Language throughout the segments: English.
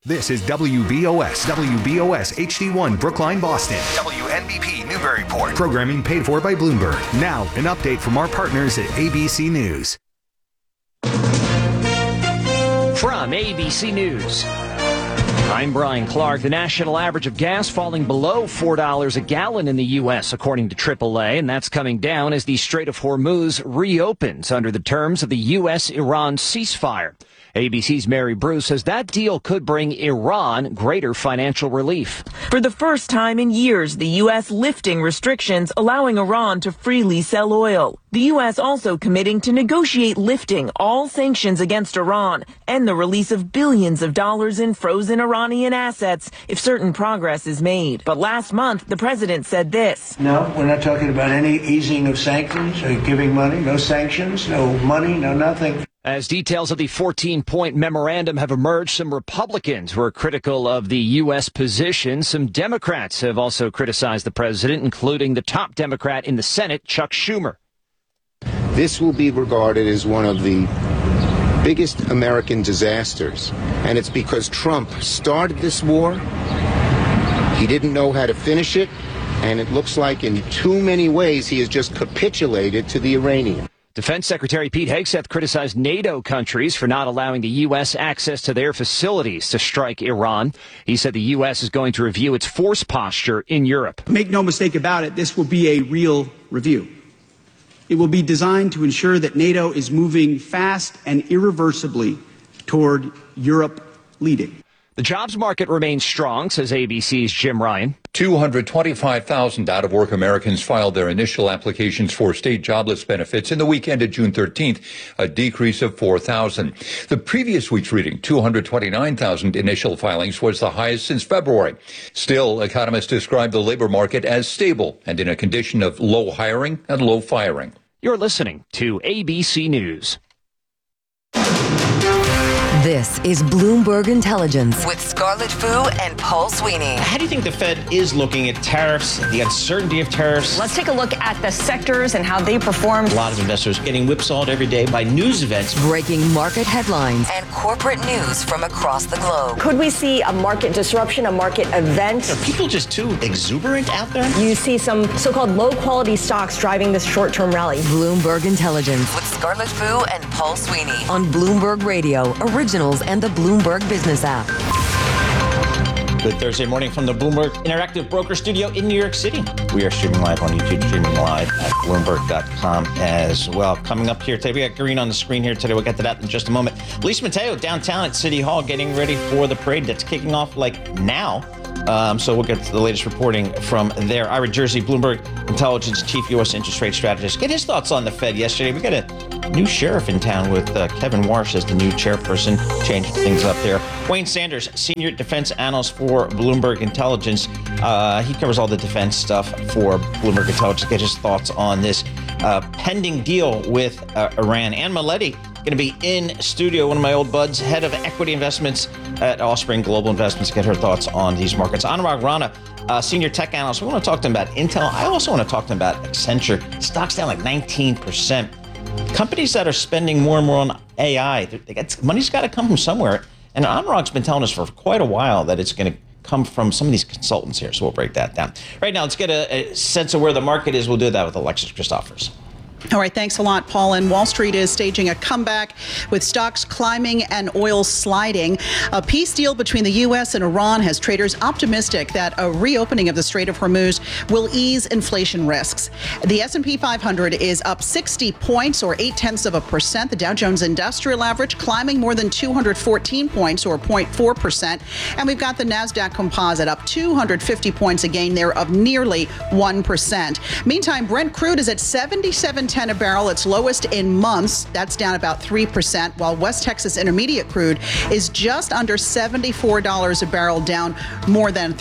This is WBOS HD1 Brookline, Boston. WNBP Newburyport. Programming paid for by Bloomberg. Now, an update from our partners at ABC News. From ABC News, I'm Brian Clark. The national average of gas falling below $4 a gallon in the U.S., according to AAA, and that's coming down as the Strait of Hormuz reopens under the terms of the U.S.-Iran ceasefire. ABC's Mary Bruce says that deal could bring Iran greater financial relief. For the first time in years, the U.S. lifting restrictions allowing Iran to freely sell oil. The U.S. also committing to negotiate lifting all sanctions against Iran and the release of billions of dollars in frozen Iranian assets if certain progress is made. But last month, the president said this. No, we're not talking about any easing of sanctions or giving money. No sanctions, no money, no nothing. As details of the 14-point memorandum have emerged, some Republicans were critical of the U.S. position. Some Democrats have also criticized the president, including the top Democrat in the Senate, Chuck Schumer. This will be regarded as one of the biggest American disasters, and it's because Trump started this war. He didn't know how to finish it, and it looks like in too many ways he has just capitulated to the Iranians. Defense Secretary Pete Hegseth criticized NATO countries for not allowing the U.S. access to their facilities to strike Iran. He said the U.S. is going to review its force posture in Europe. Make no mistake about it, this will be a real review. It will be designed to ensure that NATO is moving fast and irreversibly toward Europe leading. The jobs market remains strong, says ABC's Jim Ryan. 225,000 out-of-work Americans filed their initial applications for state jobless benefits in the week ended June 13th, a decrease of 4,000. The previous week's reading, 229,000 initial filings, was the highest since February. Still, economists describe the labor market as stable and in a condition of low hiring and low firing. You're listening to ABC News. This is Bloomberg Intelligence with Scarlett Fu and Paul Sweeney. How do you think the Fed is looking at tariffs, the uncertainty of tariffs? Let's take a look at the sectors and how they performed. A lot of investors getting whipsawed every day by news events. Breaking market headlines and corporate news from across the globe. Could we see a market disruption, a market event? Are people just too exuberant out there? You see some so-called low-quality stocks driving this short-term rally. Bloomberg Intelligence with Scarlett Fu and Paul Sweeney on Bloomberg Radio, Originals and the Bloomberg Business app. Good Thursday morning from the Bloomberg Interactive Broker Studio in New York City. We are streaming live on YouTube, streaming live at Bloomberg.com as well. Coming up here today, we got green on the screen here today. We'll get to that in just a moment. Lisa Mateo downtown at City Hall getting ready for the parade that's kicking off like now. So we'll get to the latest reporting from there. Ira Jersey, Bloomberg Intelligence Chief U.S. Interest Rate Strategist. Get his thoughts on the Fed yesterday. We got a new sheriff in town with Kevin Warsh as the new chairperson, changing things up there. Wayne Sanders, Senior Defense Analyst for Bloomberg Intelligence. He covers all the defense stuff for Bloomberg Intelligence. Get his thoughts on this pending deal with Iran. Ann Maletti going to be in studio, one of my old buds, head of equity investments at Offspring Global Investments. Get her thoughts on these markets. Anurag Rana, senior tech analyst. We want to talk to him about Intel. I also want to talk to him about Accenture. Stock's down like 19%. Companies that are spending more and more on AI, money's got to come from somewhere. And Anurag's been telling us for quite a while that it's going to come from some of these consultants here. So we'll break that down. Right now, let's get a sense of where the market is. We'll do that with Alexis Christophers. All right, thanks a lot, Paul. And Wall Street is staging a comeback with stocks climbing and oil sliding. A peace deal between the U.S. and Iran has traders optimistic that a reopening of the Strait of Hormuz will ease inflation risks. The S&P 500 is up 60 points, or 0.8%. The Dow Jones Industrial Average climbing more than 214 points, or 0.4%. And we've got the NASDAQ Composite up 250 points, a gain there of nearly 1%. Meantime, Brent crude is at $77.10 a barrel, its lowest in months. That's down about 3%, while West Texas Intermediate crude is just under $74 a barrel, down more than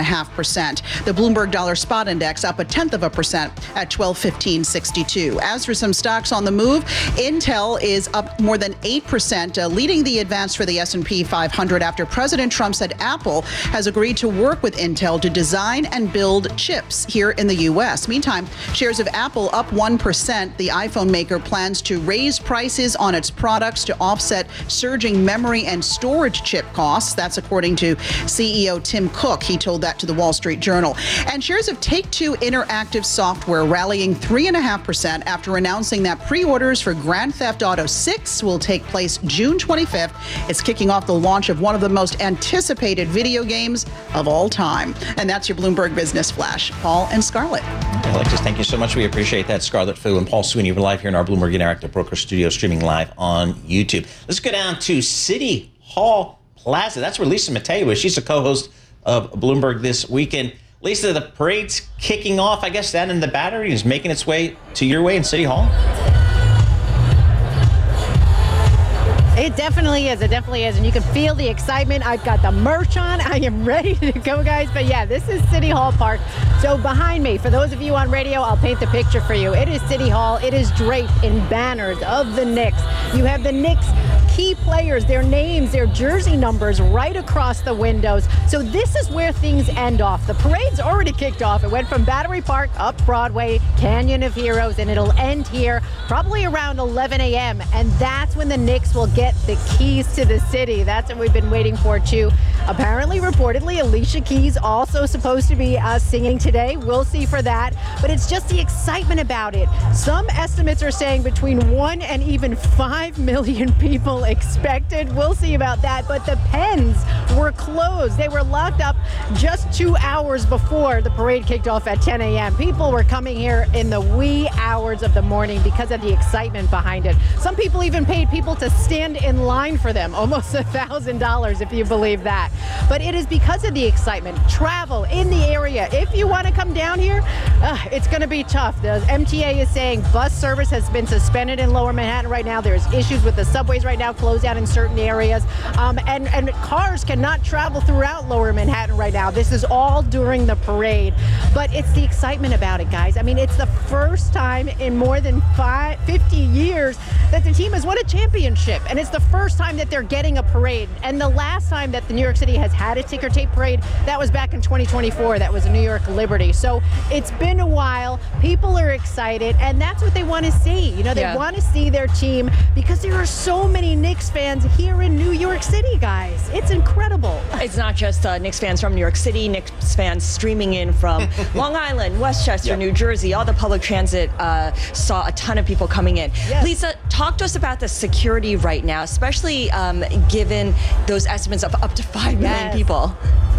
3.5%. The Bloomberg Dollar Spot Index up 0.1% at 1215.62. As for some stocks on the move, Intel is up more than 8%, leading the advance for the S&P 500 after President Trump said Apple has agreed to work with Intel to design and build chips here in the U.S. Meantime, shares of Apple up 1%. 5%. The iPhone maker plans to raise prices on its products to offset surging memory and storage chip costs. That's according to CEO Tim Cook. He told that to the Wall Street Journal. And shares of Take-Two Interactive Software rallying 3.5% after announcing that pre-orders for Grand Theft Auto 6 will take place June 25th. It's kicking off the launch of one of the most anticipated video games of all time. And that's your Bloomberg Business Flash. Paul and Scarlett. Alexis, thank you so much. We appreciate that. Scarlett Fu and Paul Sweeney. We're live here in our Bloomberg Interactive Broker Studio, streaming live on YouTube. Let's go down to City Hall Plaza. That's where Lisa Mateo is. She's a co-host of Bloomberg This Weekend. Lisa, the parade's kicking off. I guess that in the Battery is making its way to your way in City Hall. It definitely is. It definitely is. And you can feel the excitement. I've got the merch on. I am ready to go, guys. But yeah, this is City Hall Park. So behind me, for those of you on radio, I'll paint the picture for you. It is City Hall. It is draped in banners of the Knicks. You have the Knicks key players, their names, their jersey numbers right across the windows. So this is where things end off. The parade's already kicked off. It went from Battery Park up Broadway, Canyon of Heroes, and it'll end here probably around 11 a.m. And that's when the Knicks will get the keys to the city. That's what we've been waiting for, too. Apparently, reportedly, Alicia Keys also supposed to be singing today. We'll see for that. But it's just the excitement about it. Some estimates are saying between 1 and even 5 million people expected. We'll see about that. But the pens were closed. They were locked up just 2 hours before the parade kicked off at 10 a.m. People were coming here in the wee hours of the morning because of the excitement behind it. Some people even paid people to stand in line for them, almost $1,000 if you believe that. But it is because of the excitement. Travel in the area. If you want to come down here, it's going to be tough. The MTA is saying bus service has been suspended in Lower Manhattan right now. There's issues with the subways right now, closed out in certain areas. And cars cannot travel throughout Lower Manhattan right now. This is all during the parade. But it's the excitement about it, guys. I mean, it's the first time in more than 50 years that the team has won a championship. And it's the first time that they're getting a parade. And the last time that the New York City has had a ticker tape parade, that was back in 2024. That was a New York Liberty. So it's been a while. People are excited, and that's what they want to see. You know, they want to see their team because there are so many Knicks fans here in New York City, guys. It's incredible. It's not just Knicks fans from New York City, Knicks fans streaming in from Long Island, Westchester, New Jersey. All the public transit saw a ton of people coming in. Yes. Lisa, talk to us about the security right now, especially given those estimates of up to 5 million people.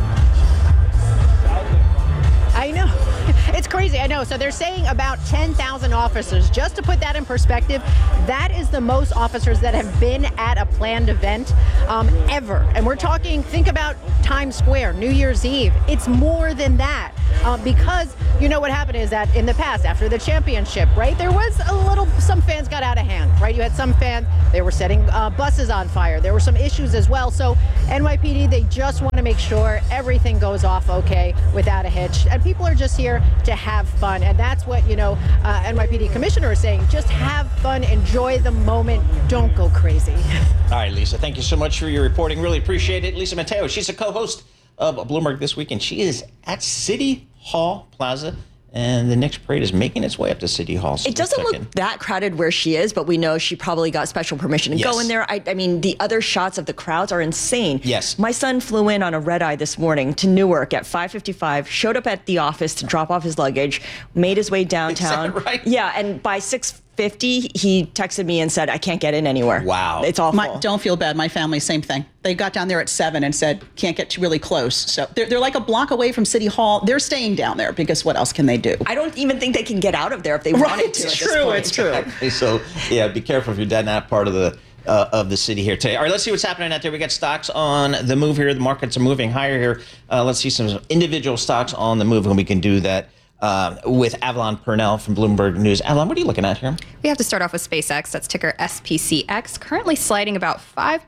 I know. It's crazy. I know. So they're saying about 10,000 officers. Just to put that in perspective, that is the most officers that have been at a planned event ever. And we're talking, think about Times Square, New Year's Eve. It's more than that. Because you know what happened is that in the past, after the championship, right, there was some fans got out of hand, right? You had some fans, they were setting buses on fire. There were some issues as well. So NYPD, they just want to make sure everything goes off okay without a hitch. And people are just here to have fun. And that's what, NYPD commissioner is saying. Just have fun, enjoy the moment, don't go crazy. All right, Lisa, thank you so much for your reporting. Really appreciate it. Lisa Mateo, she's a co-host of Bloomberg This Weekend. She is at City Hall Plaza, and the Knicks parade is making its way up to City Hall. So it doesn't look that crowded where she is, but we know she probably got special permission to go in there. I mean, the other shots of the crowds are insane. Yes. My son flew in on a red eye this morning to Newark at 5:55, showed up at the office to drop off his luggage, made his way downtown. Is that right? Yeah, and by 6:50, he texted me and said, I can't get in anywhere. Wow. It's awful. Don't feel bad. My family, same thing. They got down there at 7 and said, can't get really close. So they're like a block away from City Hall. They're staying down there because what else can they do? I don't even think they can get out of there if they wanted to. It's true. Exactly. So, yeah, be careful if you're dead in that part of the city here today. All right, let's see what's happening out there. We got stocks on the move here. The markets are moving higher here. Let's see some individual stocks on the move, and we can do that with Avalon Purnell from Bloomberg News. Avalon, what are you looking at here? We have to start off with SpaceX. That's ticker SPCX, currently sliding about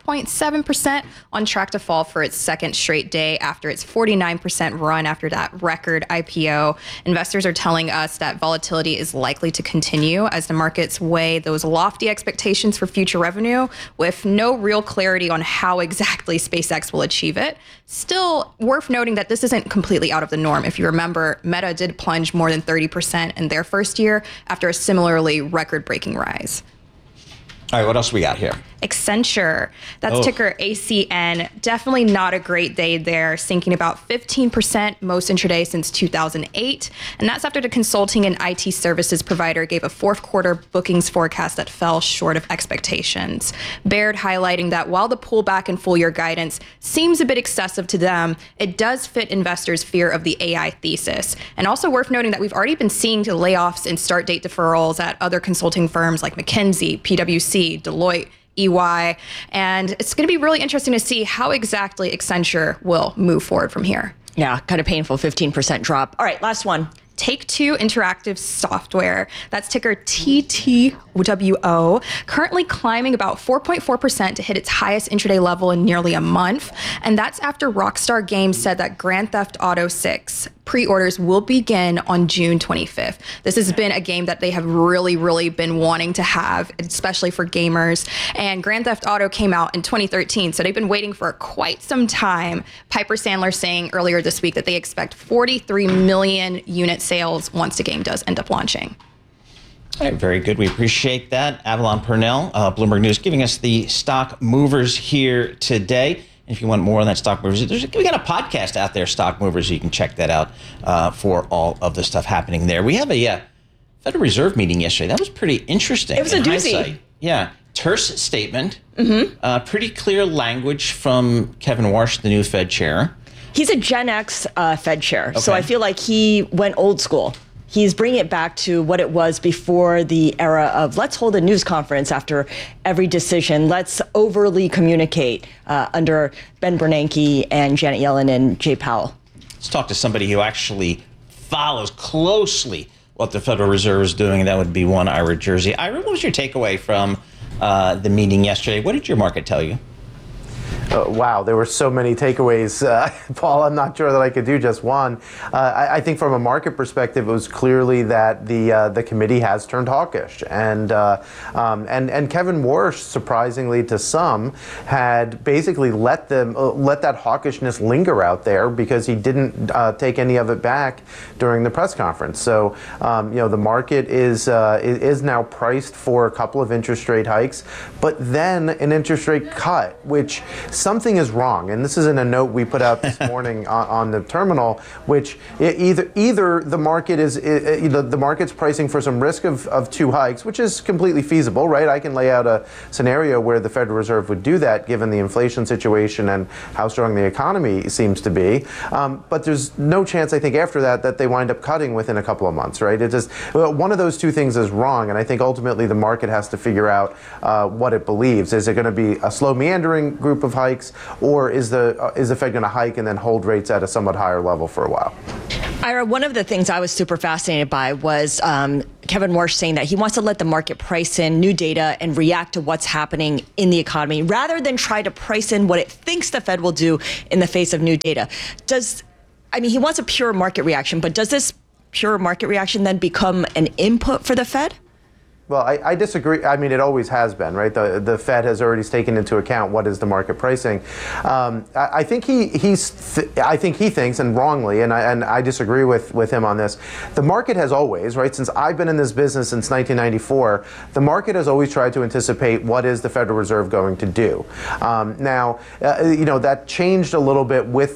5.7%, on track to fall for its second straight day after its 49% run after that record IPO. Investors are telling us that volatility is likely to continue as the markets weigh those lofty expectations for future revenue with no real clarity on how exactly SpaceX will achieve it. Still, worth noting that this isn't completely out of the norm. If you remember, Meta did plunge plunged more than 30% in their first year after a similarly record-breaking rise. All right, what else we got here? Accenture, that's ticker ACN. Definitely not a great day there, sinking about 15% most intraday since 2008. And that's after the consulting and IT services provider gave a fourth quarter bookings forecast that fell short of expectations. Baird highlighting that while the pullback in full year guidance seems a bit excessive to them, it does fit investors' fear of the AI thesis. And also worth noting that we've already been seeing the layoffs and start date deferrals at other consulting firms like McKinsey, PwC, Deloitte, EY, and it's going to be really interesting to see how exactly Accenture will move forward from here. Yeah, kind of painful 15% drop. All right, last one. Take-Two Interactive Software, that's ticker TTWO, currently climbing about 4.4% to hit its highest intraday level in nearly a month. And that's after Rockstar Games said that Grand Theft Auto 6 pre-orders will begin on June 25th. This has been a game that they have really been wanting to have, especially for gamers. And Grand Theft Auto came out in 2013, so they've been waiting for quite some time. Piper Sandler saying earlier this week that they expect 43 million unit sales once the game does end up launching. All right, very good. We appreciate that. Avalon Purnell, Bloomberg News, giving us the stock movers here today. If you want more on that stock movers, we got a podcast out there, Stock Movers. So you can check that out for all of the stuff happening there. We have a Federal Reserve meeting yesterday. That was pretty interesting. It was a doozy. Hindsight. Yeah, terse statement. Pretty clear language from Kevin Warsh, the new Fed chair. He's a Gen X Fed chair, so I feel like he went old school. He's bringing it back to what it was before the era of let's hold a news conference after every decision. Let's overly communicate under Ben Bernanke and Janet Yellen and Jay Powell. Let's talk to somebody who actually follows closely what the Federal Reserve is doing. That would be one Ira Jersey. Ira, what was your takeaway from the meeting yesterday? What did your market tell you? Wow, there were so many takeaways, Paul. I'm not sure that I could do just one. I think from a market perspective, it was clearly that the committee has turned hawkish, and Kevin Warsh, surprisingly to some, had basically let that hawkishness linger out there because he didn't take any of it back during the press conference. So the market is now priced for a couple of interest rate hikes, but then an interest rate cut, which something is wrong, and this is in a note we put out this morning on the terminal, which either the market is the market's pricing for some risk of two hikes, which is completely feasible, right? I can lay out a scenario where the Federal Reserve would do that given the inflation situation and how strong the economy seems to be. But there's no chance, I think, after that they wind up cutting within a couple of months, right? It just one of those two things is wrong, and I think ultimately the market has to figure out what it believes. Is it going to be a slow meandering group of hikes, or is the Fed going to hike and then hold rates at a somewhat higher level for a while? Ira, one of the things I was super fascinated by was Kevin Warsh saying that he wants to let the market price in new data and react to what's happening in the economy rather than try to price in what it thinks the Fed will do in the face of new data. He wants a pure market reaction, but does this pure market reaction then become an input for the Fed? Well, I disagree. I mean, it always has been, right? The Fed has already taken into account what is the market pricing. I think he thinks, and wrongly, and I disagree with him on this. The market has always, right, since I've been in this business since 1994, the market has always tried to anticipate what is the Federal Reserve going to do. Now, that changed a little bit with